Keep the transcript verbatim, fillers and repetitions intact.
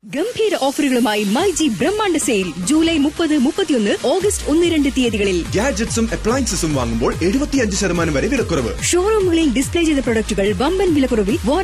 ഗംഭീര ഓഫറുകളുമായി മൈജി ബ്രഹ്മാണ്ഡ sale July മുപ്പത് മുപ്പത്തിയൊന്ന് ഓഗസ്റ്റ് ഒന്ന് രണ്ട് തീയതികളിൽ. ഗാഡ്ജറ്റ്സും അപ്ലയൻസസും വാങ്ങുമ്പോൾ എഴുപത്തിയഞ്ച് ശതമാനം വരെ വിലക്കുറവ്. ഷോറൂമുകളിൽ ഡിസ്പ്ലേ ചെയ്ത പ്രൊഡക്റ്റുകൾ വമ്പൻ വിലക്കുറവിൽ